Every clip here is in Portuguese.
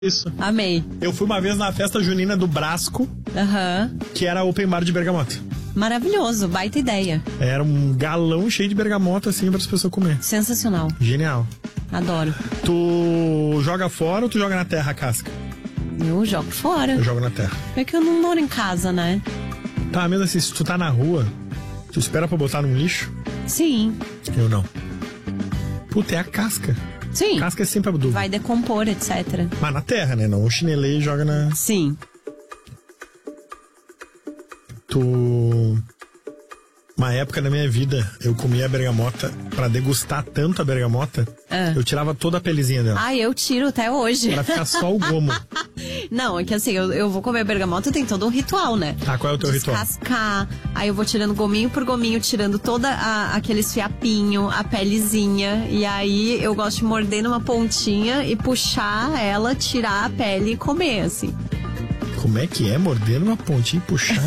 Isso. Amei. Eu fui uma vez na festa junina do Brasco, que era open bar de bergamota. Maravilhoso, baita ideia. Era um galão cheio de bergamota, assim, para as pessoas comer. Sensacional. Genial. Adoro. Tu joga fora ou tu joga na terra a casca? Eu jogo fora. Eu jogo na terra. É que eu não moro em casa, né? Tá, mesmo assim, se tu tá na rua, tu espera pra botar num lixo? Sim. Eu não. Puta, é a casca. Sim. Casca é sempre a dúvida. Vai decompor, etc. Mas na terra, né? Não o chinelê e joga na... Sim. Uma época da minha vida, eu comia a bergamota. Pra degustar tanto a bergamota, eu tirava toda a pelezinha dela. Ah, eu tiro até hoje. Pra ficar só o gomo. Não, é que assim, eu vou comer bergamota, tem todo um ritual, né? Ah, qual é o teu ritual? Descascar, aí eu vou tirando gominho por gominho, tirando toda aqueles fiapinhos, a pelezinha, e aí eu gosto de morder numa pontinha e puxar ela, tirar a pele e comer, assim. Como é que é? Morder numa pontinha e puxar?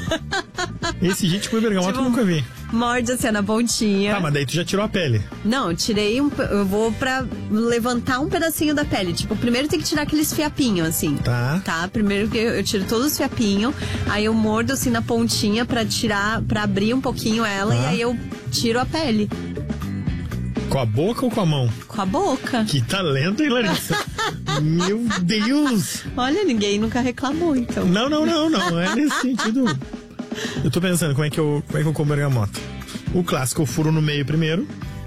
Esse jeito de comer bergamota eu nunca vi. Morde assim na pontinha. Tá, mas daí tu já tirou a pele. Não, tirei eu vou pra levantar um pedacinho da pele. Tipo, primeiro tem que tirar aqueles fiapinhos, assim. Tá. Primeiro que eu tiro todos os fiapinhos, aí eu mordo assim na pontinha pra tirar, pra abrir um pouquinho ela, e aí eu tiro a pele. Com a boca ou com a mão? Com a boca. Que talento, hein, Larissa? Meu Deus! Olha, ninguém nunca reclamou, então. Não é nesse sentido. Eu tô pensando como é que eu como bergamota. O clássico, eu furo no meio primeiro.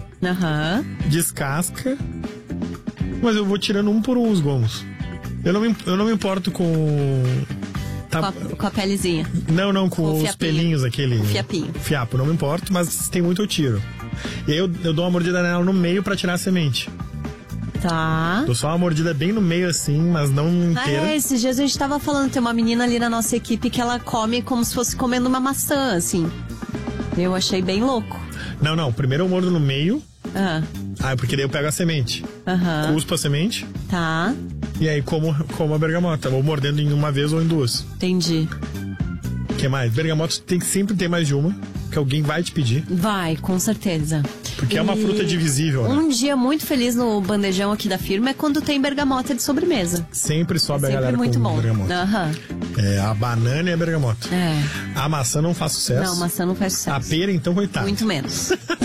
Descasca. Mas eu vou tirando um por um os gomos. Eu não me importo com... Com a pelezinha. Não, com os pelinhos, aquele... O fiapinho. Fiapo, não me importo, mas se tem muito eu tiro. E aí eu dou uma mordida nela no meio pra tirar a semente. Tá. Dou só uma mordida bem no meio assim, mas não inteira. Esses dias a gente tava falando, tem uma menina ali na nossa equipe que ela come como se fosse comendo uma maçã, assim. Eu achei bem louco. Não, primeiro eu mordo no meio. Porque daí eu pego a semente. Cuspo a semente. Tá. E aí como a bergamota. Vou mordendo em uma vez ou em duas. Entendi. O que mais? Bergamota tem que sempre ter mais de uma, que alguém vai te pedir. Vai, com certeza. Porque é uma fruta divisível, né? Um dia muito feliz no bandejão aqui da firma é quando tem bergamota de sobremesa. Sempre sobe a galera muito com bom. bergamota. A banana e a bergamota. A maçã não faz sucesso. Não, maçã não faz sucesso. A pera, então, coitado. Muito menos.